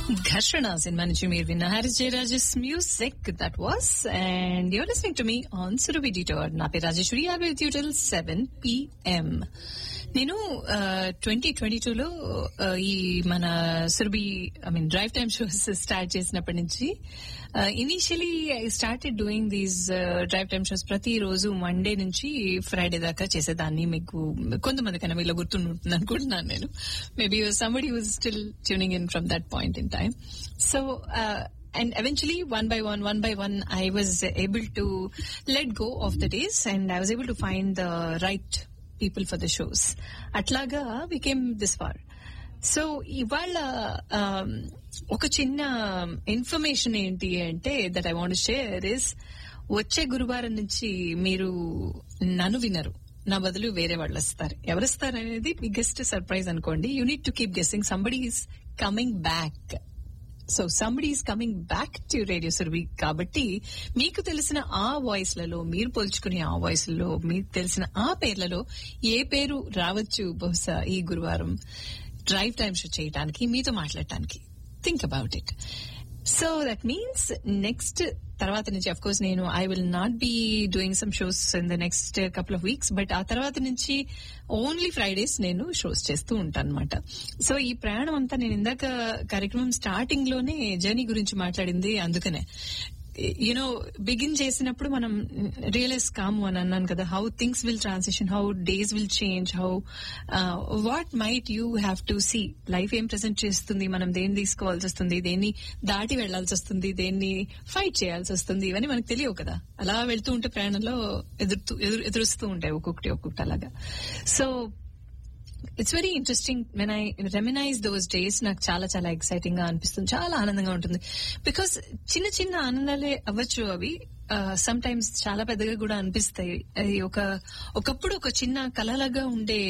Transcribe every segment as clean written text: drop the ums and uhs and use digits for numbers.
ఘర్షణ సినిమా నుంచి మీరు విన్న Harris జయరాజస్ music that was and your listening to me on Surabhi detour. నా పేరు Rajeshwari. I will you till 7 PM. నేను 2022లో ఈ మన Surabhi drive time shows start చేసినప్పటి నుంచి initially I started doing these drive time shows ప్రతి రోజు మండే నుంచి ఫ్రైడే దాకా చేసేదాన్ని. మీకు కొంతమందికైనా మీలో గుర్తుంటుంది అనుకుంటున్నాను నేను. Maybe somebody was still tuning in from that point in time. So and eventually one by one I was able to let go of the days and I was able to find the right people for the shows. Atlaga became this far. So ఇవాళ ఒక చిన్న information ఏంటి అంటే that I want to share is, వచ్చే గురువారం నుంచి మీరు నన్ను వినరు, నా బదులు వేరే వాళ్ళు వస్తారు. ఎవరిస్తారు అనేది బిగ్గెస్ట్ సర్ప్రైజ్ అనుకోండి. You need to keep guessing. Somebody is coming back. So somebody is coming back to radio Surabhi. కాబట్టి మీకు తెలిసిన ఆ వాయిస్ లలో, మీరు పోల్చుకునే ఆ వాయిస్ లలో, మీకు తెలిసిన ఆ పేర్లలో ఏ పేరు రావచ్చు బహుశా ఈ గురువారం డ్రైవ్ టైమ్ షో చేయడానికి, మీతో మాట్లాడటానికి. Think about it. So that means next తర్వాత నుంచి అఫ్ కోర్స్ నేను I will not be doing some shows in the next couple of weeks, but ఆ తర్వాత నుంచి ఓన్లీ ఫ్రైడేస్ నేను షోస్ చేస్తూ ఉంటాను అనమాట. సో ఈ ప్రయాణం అంతా నేను ఇందాక కార్యక్రమం స్టార్టింగ్ లోనే జర్నీ గురించి మాట్లాడింది అందుకనే. యునో బిగిన్ చేసినప్పుడు మనం రియలైజ్ కాము అని అన్నాను కదా, how things will transition, how days will change, how what might you have to see. Life ఏం ప్రెజెంట్ చేస్తుంది, మనం దేన్ని తీసుకోవాల్సి వస్తుంది, దేన్ని దాటి వెళ్లాల్సి వస్తుంది, దేన్ని ఫైట్ చేయాల్సి వస్తుంది, ఇవన్నీ మనకు తెలియవు కదా. అలా వెళ్తూ ఉంటే ప్రయాణంలో ఎదురుస్తూ ఉంటాయి ఒక్కొక్కటి అలాగా. So it's very interesting when I రెమినైజ్ those days. నాకు చాలా చాలా ఎక్సైటింగ్ గా అనిపిస్తుంది, చాలా ఆనందంగా ఉంటుంది. బికాస్ చిన్న చిన్న ఆనందాలే అవ్వచ్చు అవి, సమ్ టైమ్స్ చాలా పెద్దగా కూడా అనిపిస్తాయి. అది ఒకప్పుడు ఒక చిన్న కలలాగా ఉండే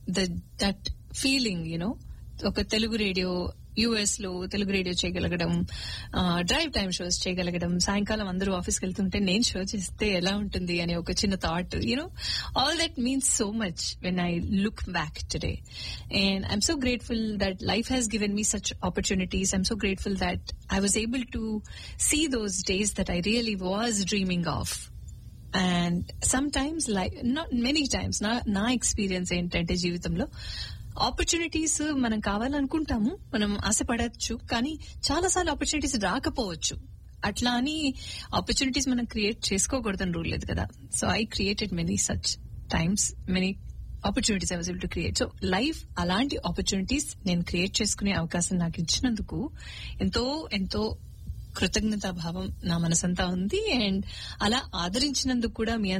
దట్ ఫీలింగ్, యూనో. ఒక తెలుగు రేడియో, యుఎస్ లో Telugu radio చేయగలగడం, drive time shows చేయగలగడం, సాయంకాలం అందరూ ఆఫీస్కి వెళ్తుంటే నేను షో చేస్తే ఎలా ఉంటుంది అనే ఒక చిన్న thought, you know. All that means so much when I look back today. And I'm so grateful that life has given me such opportunities. I'm so grateful that I was able to see those days that I really was dreaming of. And some times, not many times, నా experience ఏంటంటే జీవితంలో opportunities మనం కావాలనుకుంటాము, మనం ఆశపడచ్చు, కానీ చాలాసార్లు opportunities రాకపోవచ్చు. అట్లా అని ఆపర్చునిటీస్ మనం క్రియేట్ చేసుకోకూడదని రూల్ లేదు కదా. So I created many such times, many opportunities I was able to create. So life అలాంటి ఆపర్చునిటీస్ నేను క్రియేట్ చేసుకునే అవకాశం నాకు ఇచ్చినందుకు ఎంతో ఎంతో కృతజ్ఞతా భావం నా మనసంతా ఉంది. అండ్ అలా ఆదరించినందుకు కూడా మీ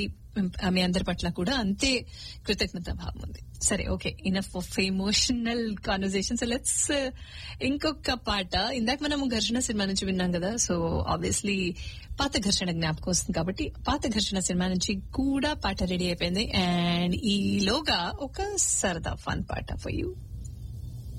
అందరి పట్ల కూడా అంతే కృతజ్ఞతా భావం ఉంది. సరే, okay, enough of emotional conversation. So let's ఇంకొక పాట. ఇందాక మనం ఘర్షణ సినిమా నుంచి విన్నాం కదా. సో ఆబ్వియస్లీ పాత ఘర్షణ జ్ఞాపకం వస్తుంది కాబట్టి పాత ఘర్షణ సినిమా నుంచి కూడా పాట రెడీ అయిపోయింది. అండ్ ఈలోగా ఒక సరదా ఫన్ పాట ఫర్ యూ.